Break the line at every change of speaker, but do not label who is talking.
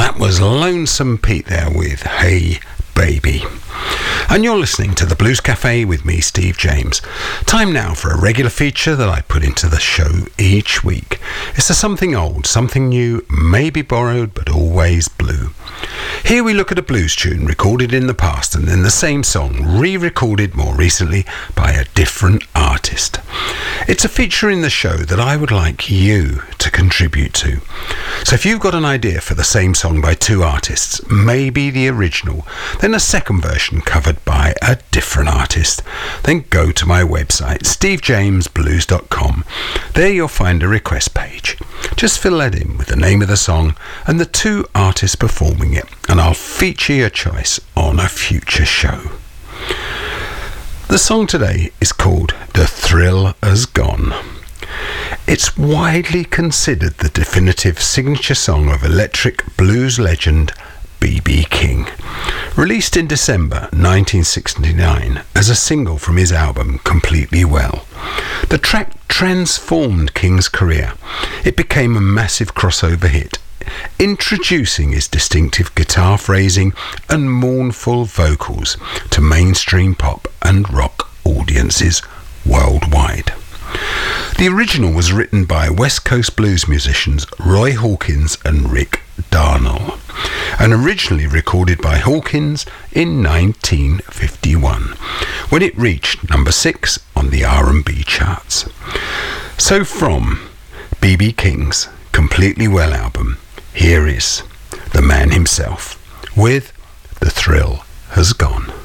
That was Lonesome Pete there with Hey Baby. And you're listening to the Blues Cafe with me, Steve James. Time now for a regular feature that I put into the show each week. It's a something old, something new, maybe borrowed, but always blue. Here we look at a blues tune recorded in the past and then the same song re-recorded more recently by a different artist. It's a feature in the show that I would like you to contribute to. So if you've got an idea for the same song by two artists, maybe the original, then a second version covered by a different artist, then go to my website, stevejamesblues.com. There you'll find a request page. Just fill that in with the name of the song and the two artists performing it, and I'll feature your choice on a future show. The song today is called The Thrill Has Gone. It's widely considered the definitive signature song of electric blues legend B.B. King. Released in December 1969 as a single from his album Completely Well, the track transformed King's career. It became a massive crossover hit, introducing his distinctive guitar phrasing and mournful vocals to mainstream pop and rock audiences worldwide. The original was written by West Coast blues musicians Roy Hawkins and Rick Darnell, and originally recorded by Hawkins in 1951, when it reached number 6 on the R&B charts. So from B.B. King's Completely Well album, here is the man himself with The Thrill Has Gone.